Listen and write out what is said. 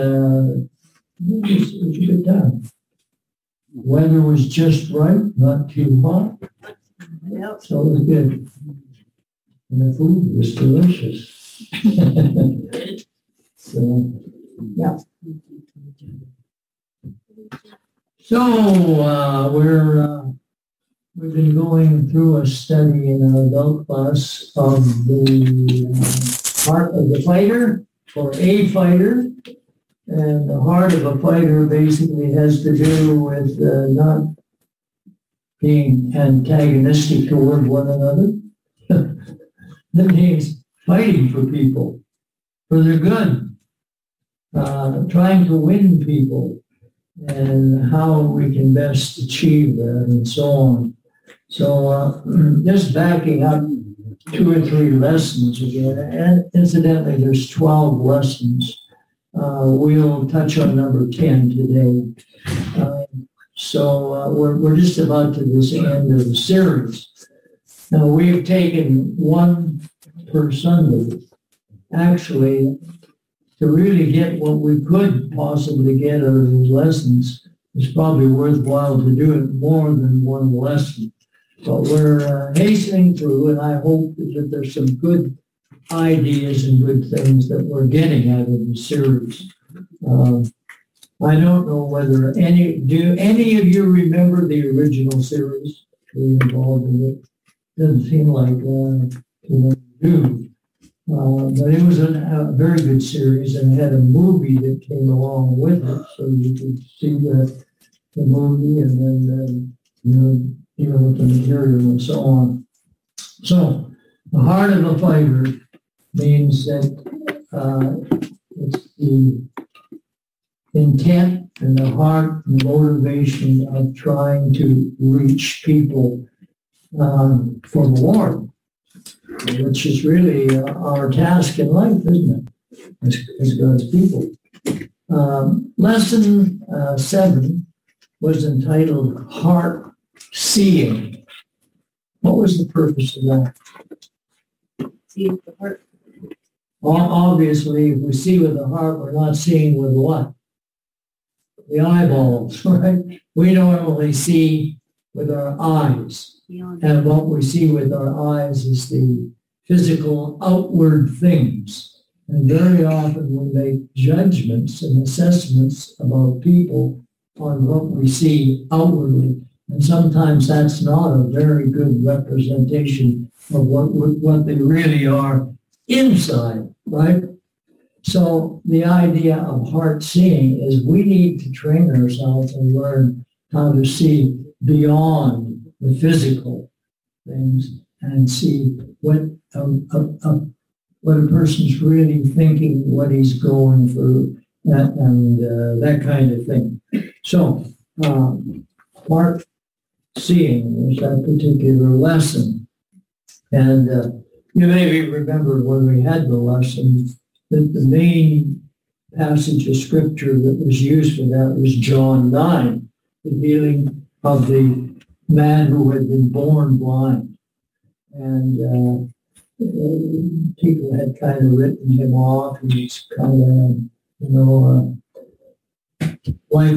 it was a good time. Weather was just right, not too hot. Yep. So it was good. And the food was delicious. So, yeah. So we've been going through a study in our adult class of the heart of the fighter, or a fighter. And the heart of a fighter basically has to do with not being antagonistic toward one another. That means fighting for people, for their good, trying to win people, and how we can best achieve that, and so on. So just backing up 2 or 3 lessons again, and incidentally, there's 12 lessons. We'll touch on number 10 today. So we're just about to this end of the series. Now, we've taken one per Sunday, actually, to really get what we could possibly get out of these lessons. It's probably worthwhile to do it more than one lesson. But we're hastening through, and I hope that there's some good ideas and good things that we're getting out of the series. I don't know whether do any of you remember the original series? Were you involved in it? Doesn't seem like you do. But it was a very good series, and had a movie that came along with it, so you could see the movie and then deal with the material and so on. So the heart of a fighter means that it's the intent and the heart and motivation of trying to reach people for the Lord, which is really our task in life, isn't it, as God's people. Lesson 7 was entitled Heart Seeing. What was the purpose of that? See with the heart. Obviously, if we see with the heart, we're not seeing with what? The eyeballs, right? We normally see with our eyes. And what we see with our eyes is the physical outward things. And very often we make judgments and assessments about people on what we see outwardly. And sometimes that's not a very good representation of what they really are inside, right? So the idea of heart seeing is we need to train ourselves and learn how to see beyond the physical things and see what a person's really thinking, what he's going through, and that kind of thing. So heart seeing was that particular lesson. And you maybe remember when we had the lesson that the main passage of scripture that was used for that was John 9, the healing of the man who had been born blind. And people had kind of written him off, and he's kind of, life